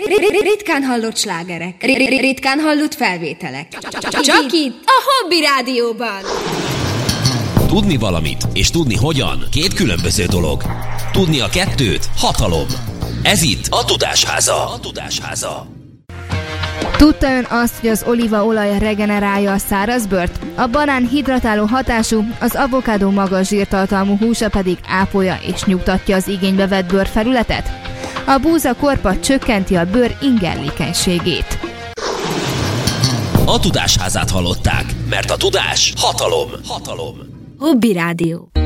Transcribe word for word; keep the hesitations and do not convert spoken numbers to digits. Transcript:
Ritkán hallott slágerek, ritkán hallott felvételek. Csak itt, a Hobby Rádióban. Tudni valamit és tudni hogyan, két különböző dolog. Tudni a kettőt, hatalom. Ez itt a Tudásháza. A Tudásháza. Tudta ön azt, hogy az olívaolaj regenerálja a szárazbőrt? A banán hidratáló hatású, az avokádó magas zsírtartalmú húsa pedig ápolja és nyugtatja az igénybe vett bőrfelületet? A búzakorpa csökkenti a bőr ingerlékenységét. A Tudásházát hallották, mert a tudás hatalom. Hatalom. Hobby Rádió.